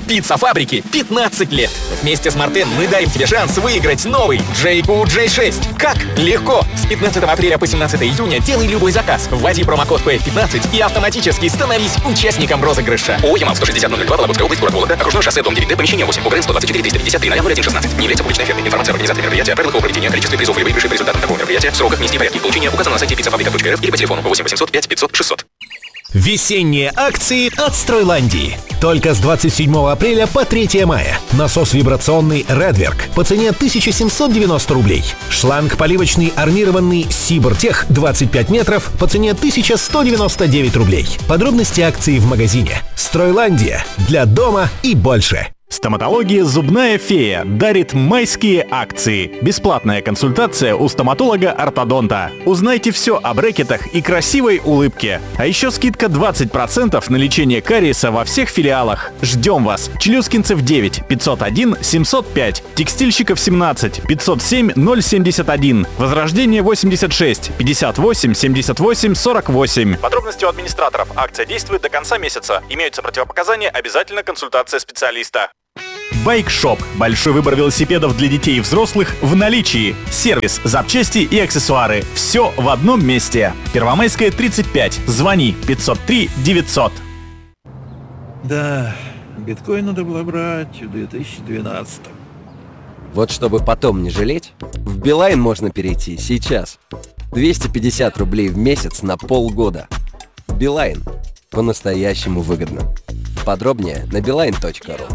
Пицца фабрики 15 лет. Вместе с Мартен мы дарим тебе шанс выиграть новый Jayco J6. Как? Легко! С 15 апреля по 17 июня делай любой заказ, вводи промокод PF15 и автоматически становись участником розыгрыша. ООО «Ямал» 160-002, Вологодская область, город Вологда, окружное шоссе, дом 9Д, помещение 8, УГРН 124-353-0116. Не является публичной офертой. Информация о организации мероприятия, правилах его проведения, количестве призов и выигрышей по результатам такого мероприятия, сроках, месте и порядке получения указано на сайте pizzafabrika.rf или по телефону 8 800 5 500 600. Весенние акции от Стройландии. Только с 27 апреля по 3 мая. Насос вибрационный Redwerk по цене 1790 рублей. Шланг поливочный армированный Сибртех 25 метров по цене 1199 рублей. Подробности акции в магазине. Стройландия. Для дома и больше. Стоматология «Зубная фея» дарит майские акции. Бесплатная консультация у стоматолога-ортодонта. Узнайте все о брекетах и красивой улыбке. А еще скидка 20% на лечение кариеса во всех филиалах. Ждем вас. Челюскинцев 9, 501 705. Текстильщиков 17, 507 071. Возрождение 86, 58 78 48. Подробности у администраторов. Акция действует до конца месяца. Имеются противопоказания, обязательно консультация специалиста. Байк-шоп. Большой выбор велосипедов для детей и взрослых в наличии. Сервис, запчасти и аксессуары. Все в одном месте. Первомайская, 35. Звони 503 900. Да, биткоин надо было брать в 2012. Вот чтобы потом не жалеть, в Билайн можно перейти сейчас. 250 рублей в месяц на полгода. Билайн. По-настоящему выгодно. Подробнее на beeline.ru.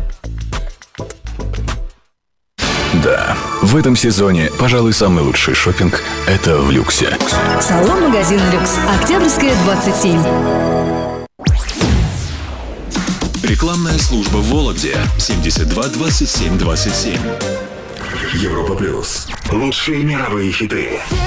Да, в этом сезоне, пожалуй, самый лучший шопинг – это в люксе. Салон-магазин «Люкс». Октябрьская, 27. Рекламная служба в Вологде. 72 27 27. Европа плюс. Лучшие мировые хиты.